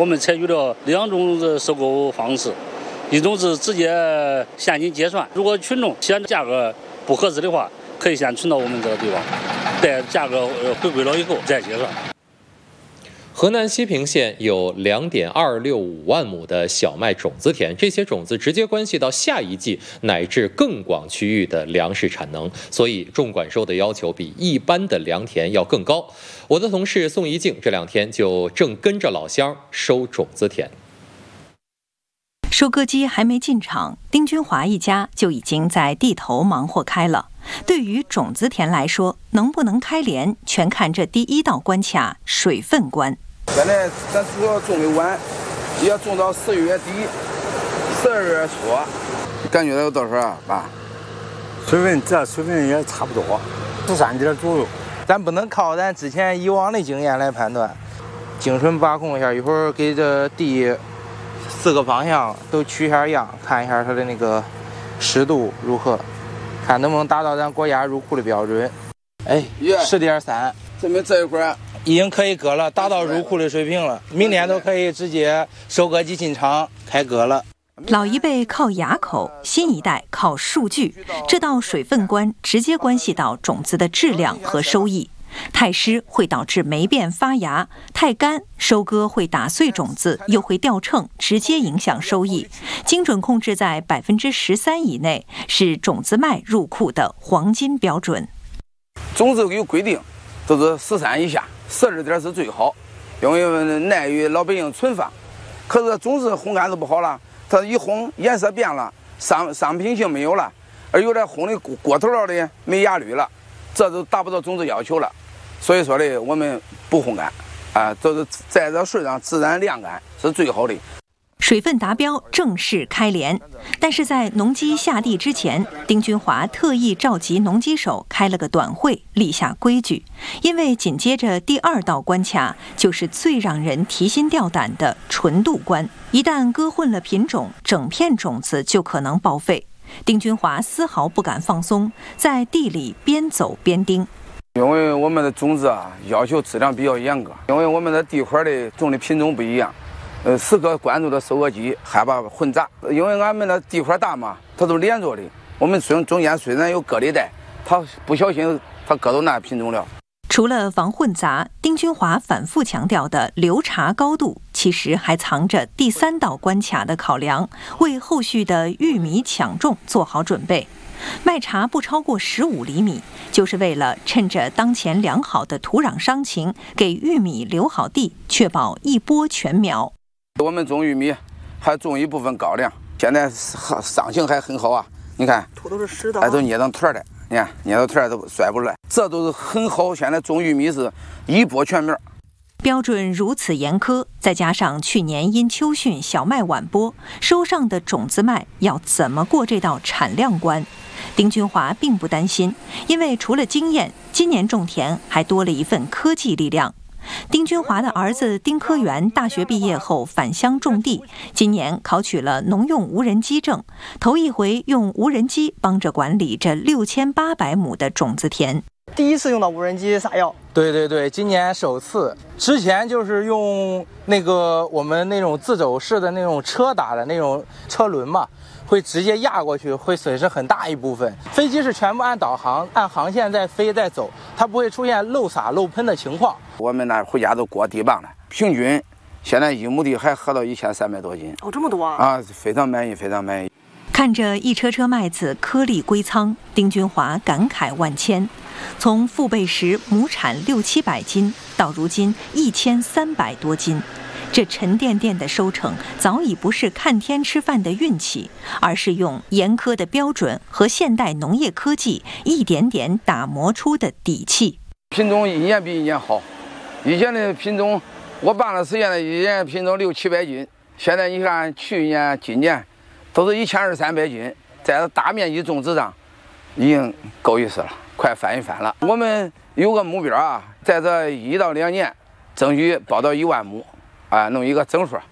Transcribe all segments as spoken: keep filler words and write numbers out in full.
我们采取了两种的收购方式，一种是直接现金结算，如果群众嫌价格不合适的话，可以先存到我们这个地方，待价格回归了以后再结算。 河南西平县有 两点二六五万亩的小麦种子田，这些种子直接关系到下一季乃至更广区域的粮食产能，所以种管收的要求比一般的良田要更高。我的同事宋一静这两天就正跟着老乡收种子田。 收割机还没进场，丁军华一家就已经在地头忙活开了。对于种子田来说，能不能开镰，全看这第一道关卡——水分关。 现在咱主要种的晚，要种到十月底、十二月初。感觉到有多少啊，爸？ 水分这水分也差不多，十三点左右。 咱不能靠咱之前以往的经验来判断，精准把控一下，一会儿给这地四个方向都取一下样，看一下它的那个湿度如何，看能不能达到咱国家入库的标准。哎，十点三， 证明这一会儿已经可以割了，达到入库的水平了。明天都可以直接收割机进场开割了。 老一辈靠牙口，新一代靠数据，这道水分关直接关系到种子的质量和收益。太湿会导致霉变发芽，太干收割会打碎种子，又会掉秤，直接影响收益。精准控制在百分之十三以内，是种子麦入库的黄金标准。 种子有规定，都是十三以下，十二点是最好，因为耐于老百姓存放。可是种子烘干就不好了，它一烘颜色变了，商商品性没有了，而有的烘的过头了的没芽绿了，这就达不到种子要求了。所以说呢，我们不烘干，啊，都是在这水上自然晾干是最好的。 水分达标，正式开镰。但是在农机下地之前，丁军华特意召集农机手开了个短会，立下规矩。因为紧接着第二道关卡就是最让人提心吊胆的纯度关，一旦割混了品种，整片种子就可能报废。丁军华丝毫不敢放松，在地里边走边盯。 因为我们的种子啊，要求质量比较严格，因为我们的地块的种的品种不一样，呃，时刻关注的收割机，害怕混杂。因为俺们的地块大嘛，它都连着的，我们中中间虽然有割裂带，它不小心它割到那品种了。 除了防混杂，丁军华反复强调的留茶高度，其实还藏着第三道关卡的考量，为后续的玉米抢种做好准备。麦茬不超过十五厘米，就是为了趁着当前良好的土壤伤情，给玉米留好地，确保一播全苗。 我们种玉米还种一部分高粱，现在伤情还很好啊！你看， 土都是湿的， 哎，都捏成团的，你看捏到团都甩不出来，这都是很好。现在种玉米是一播全苗。 标准如此严苛，再加上去年因秋汛小麦晚播，收上的种子麦要怎么过这道产量关？丁军华并不担心，因为除了经验，今年种田还多了一份科技力量。丁军华的儿子丁科元大学毕业后返乡种地，今年考取了农用无人机证，头一回用无人机帮着管理这六千八百亩的种子田。 第一次用到无人机撒药， 对对对，今年首次。之前就是用那个我们那种自走式的那种车打的那种车轮嘛，会直接压过去，会损失很大一部分。飞机是全部按导航、按航线在飞在走，它不会出现漏洒漏喷的情况。 我们那回家都过地磅了，平均现在一亩地还合到一千三百多斤。 哦，这么多啊！ 啊，非常满意，非常满意。 看着一车车麦子颗粒归仓，丁军华感慨万千。从父辈时亩产六七百斤，到如今一千三百多斤，这沉甸甸的收成早已不是看天吃饭的运气，而是用严苛的标准和现代农业科技一点点打磨出的底气。 品种一年比一年好，以前的品种，我办了时间的一年品种六七百斤，现在你看去年、今年都是一千二三百斤，在大面积种植上已经够意思了。快翻一番了。我们有个目标啊，在这一到两年，争取报到一万亩，啊，弄一个整数。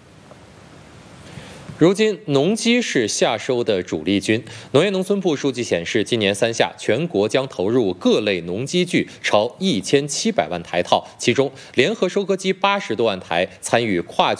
如今，农机是夏收的主力军。农业农村部数据显示，今年三夏全国将投入各类农机具超一千七百万台套，其中联合收割机八十多万台参与跨